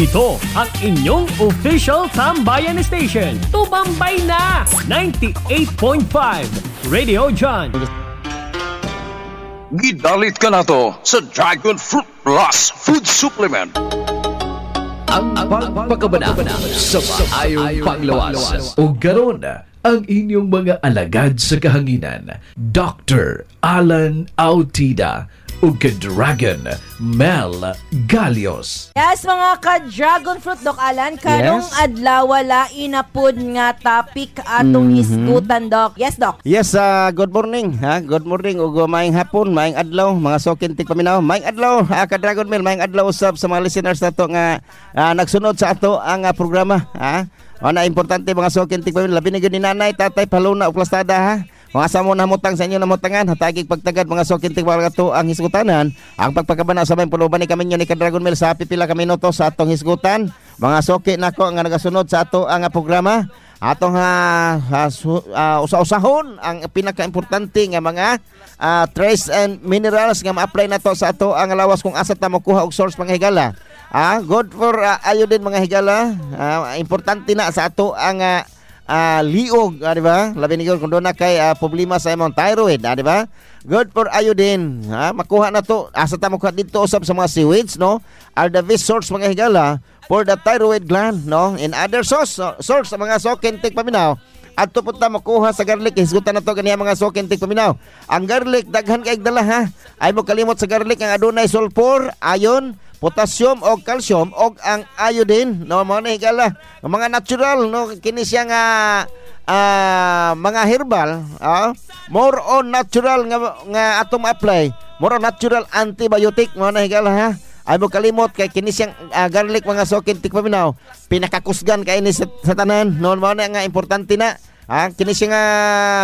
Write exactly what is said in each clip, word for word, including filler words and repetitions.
Ito ang inyong official Tambayan Station. Tumambay na! ninety-eight point five Radio John. Gidalit ka na to sa Dragon Fruit Plus Food Supplement. Ang pagpakabanabana sa maayong panglawas. O garon ang inyong mga alagad sa kahanginan. Doctor Alan Autida o ka-Dragon Mel Galios. Yes, mga ka-Dragon Fruit, Doc Alan. Karong yes. adlaw wala inapod nga topic atong mm-hmm. hisgutan, Doc. Yes, Doc. Yes, uh, good morning. Ha? Good morning ug maayong hapon, maayong adlaw, mga sokintik paminaw. Maayong adlaw, uh, ka-Dragon Mel, maayong adlaw usab sa mga listeners nato nga uh, nagsunod sa ato ang uh, programa. Ha? O na importante mga sokintik paminaw, labi na gyud ni nanay, tatay, paluna o plastada, ha? Mga samo na mutang sa inyo na mutangan, hatagig pagtagad mga sokintik mga to ang hisgutanan. Ang pagpakabana sa may puluban ni kami nyo ni ka-Dragon Mel sa pipila ka minuto sa atong hisgutan. Mga soki nako nga nagasunod sa ato ang programa. Atong uh, uh, usa-usahon ang pinaka-importante nga mga uh, trace and minerals nga ma-apply nato sa ato ang lawas kung asa ta makuha og source mga higala. Ah, good for uh, iodine mga higala. Uh, importante na sa ato ang uh, Uh, liog, ah, di ba? Labi ni kung doon na kay uh, problema sa imong thyroid, ah, di ba? Good for iodine. Ha? Makuha na to. Asa ta makuha dito usab sa mga seaweeds, no? Are the best source mga higala for the thyroid gland, no? In other source, uh, source sa mga sokintik paminaw. At to punta makuha sa garlic. Hisgutan na to ganiya mga sokintik paminaw. Ang garlic, daghan kay dala, ha? Ay mo kalimot sa garlic ang adunay sulfur, iron, potassium o calcium o ang iodine, no, mga higala, mga natural, no, kini siya nga uh, mga herbal, uh, more on natural nga, nga atong apply, more on natural antibiotic, mga higala, ha. Ay mo kalimot kay kini siyang uh, garlic mga sokintik paminaw, pinakakusgan kay ni sa, sa tanan, no, mga nga importante na, ha, kini siya nga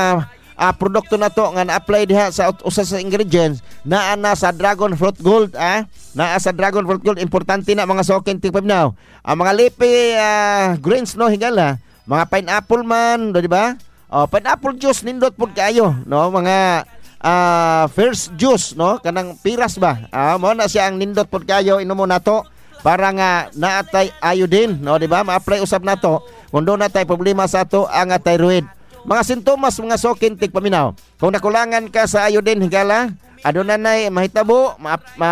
Ah, produkto na to nga na-apply diha sa usa sa ingredients naa na sa Dragon Fruit Gold, ah naa sa Dragon Fruit Gold. Importante na mga sokintik paminaw. Ang mga leafy uh, greens, no, higala, mga pineapple man, do, di ba? Oh, pineapple juice nindot pud kaayo, no, mga uh, first juice, no, kanang piras ba, ah mo na siya ang nindot pud kaayo, inumo nato para nga naatay iodine, no, di ba? Ma-apply usab nato kung do natay problema sa ato ang uh, thyroid. Mga sintomas mga sokintik paminaw. Kung nakulangan ka sa iodine higala, adunay mahitabo, ma, ma,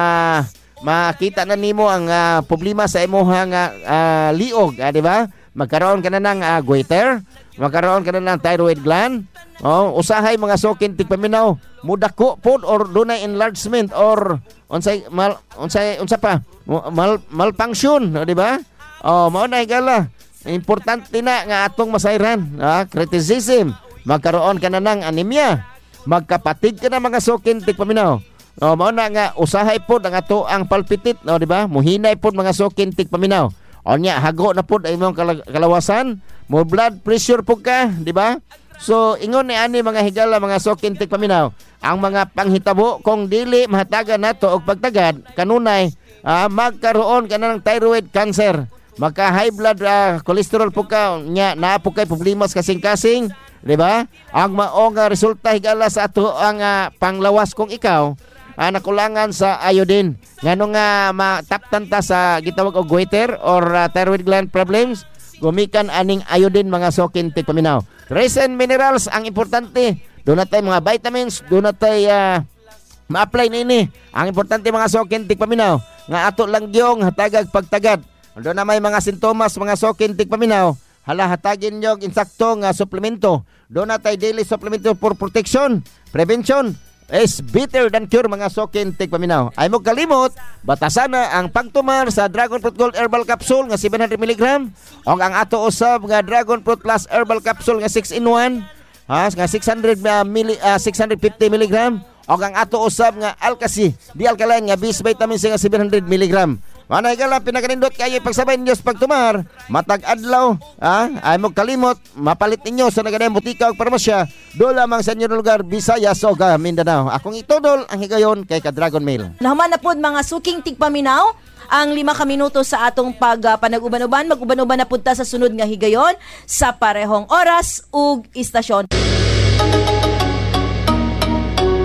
makita na nimo ang uh, problema sa imuha nga uh, liog, ah, di ba? Magkaroon ka na ng uh, goiter, magkaroon ka na ng thyroid gland. Oh, usahay mga sokintik paminaw, mudako pod or dunay enlargement or unsay mal unsay unsa pa? Mal, malfunction, di ba? Oh, mao na higala. Importante na nga atong masayran, ah, criticism, magkaroon ka na ng anemia, magkapatid ka na mga sokintik paminaw. No, mao na nga usahay pod ang ato ang palpitit, no, di ba? Muhinay pod mga sokintik paminaw. Onya hago na pod ay imong kalawasan, mo blood pressure pod ka, di ba? So ingon ni ani mga higala mga sokintik paminaw, ang mga panghitabo kung dili mahatagan nato og pagtagad kanunay, ah, magkaroon ka na ng thyroid cancer. Magka high blood uh, cholesterol po ka nya na po kay problema sa kasing-kasing, di ba? Ang mao nga resulta higala sa ato ang uh, panglawas kung ikaw uh, nakulangan sa iodine. Ngano nga mataptan ta sa gitawag og goiter or uh, thyroid gland problems, gumikan aning iodine mga sokintik paminaw. Trace and minerals ang importante. Doon natay mga vitamins, doon natay uh, ma-apply nini. Ang importante mga sokintik paminaw nga ato lang gyong hatagag pagtagad. Doon na may mga sintomas, mga sokintik paminaw, hala hatagin nyo insakto nga suplemento. Doon na tayo daily supplemento for protection, prevention, is better than cure mga sokintik paminaw. Ay mo kalimot, batasan na ang pagtumar sa Dragon Fruit Gold Herbal Capsule nga seven hundred milligrams o ang ato usab nga Dragon Fruit Plus Herbal Capsule nga six in one, ha, nga six hundred, uh, milli, uh, six hundred fifty milligrams o ang ato usab nga Alkaci, di alkaline nga bis vitamin C nga seven hundred milligrams. Manay ka lang, pinakanindot kayo pagsabay ninyo sa pagtumar, matag adlaw, ah, ay mo kalimot, mapalit ninyo sa naganayang butika o parmasya, doon lamang sa inyong lugar, Visayas o Mindanao. Akong itudol ang higayon kay ka-Dragon Mail. Naman na po mga suking tigpaminaw, ang lima ka minuto sa atong pag uh, panag-uban-uban, mag-uban-uban na punta sa sunod nga higayon sa parehong oras ug istasyon.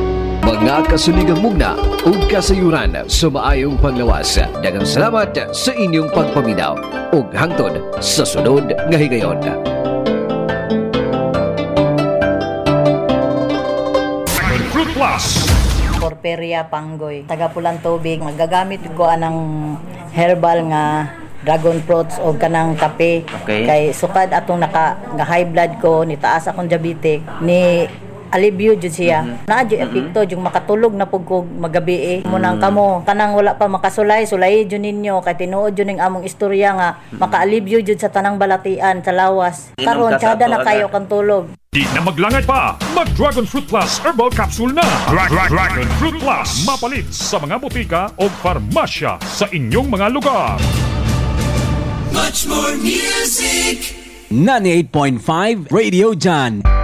mga kasuligang mugna ug kasayuran sa maayong panglawas. Daghang salamat sa inyong pagpaminaw ug hangtod sa sunod nga higayon. Fruit Plus. Porperia Panggoy, taga Pulang Tubig. Magagamit ko anang herbal nga dragon fruits o kanang kape. Okay. Kay sukad atong naka nga high blood ko, ni taas akong diabetic, ni alibyo jud siya. Mm-hmm. Na jud epekto jud makatulog na pug kog magabi eh. Munang kamo kanang wala pa makasulay, sulay jud ninyo kay tinuod jud ning among istorya nga makaalibyo jud sa tanang balatian sa lawas. Karon kada na kayo kang tulog. Di na maglangay pa, mag-Dragon Fruit Plus Herbal Capsule na. Dra- Dra- Dragon Fruit Plus, mapalit sa mga butika o farmasya sa inyong mga lugar. Much more music. ninety-eight point five Radio John.